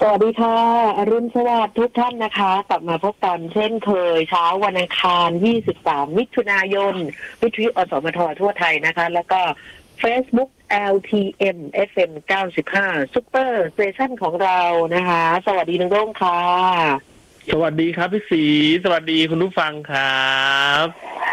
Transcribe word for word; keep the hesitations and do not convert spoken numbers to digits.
วัสดีค่ะอรุณสวัสดิ์ทุกท่านนะคะกลับมาพบกันเช่นเคยเช้าวันอังคารยี่สิบสามมิถุนายนวิทยุอสมททั่วไทยนะคะแล้วก็ Facebook แอล ที เอ็ม เอฟ เอ็ม เก้าสิบห้า Super Station ของเรานะคะสวัสดีน้องโด้งค่ะสวัสดีครับพี่ศรีสวัสดีคุณผู้ฟังครับ